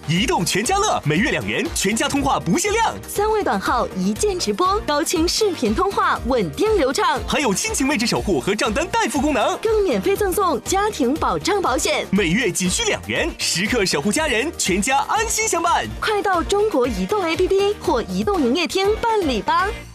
移动全家乐，每月2元，全家通话不限量 ，3位短号一键直播，高清视频通话，稳定流畅， 还有亲情位置守护和账单代付功能， 更免费赠送家庭保障保险， 每月仅需2元，时刻守护家人，全家安心相伴。 快到中国移动 APP 或移动营业厅办理吧。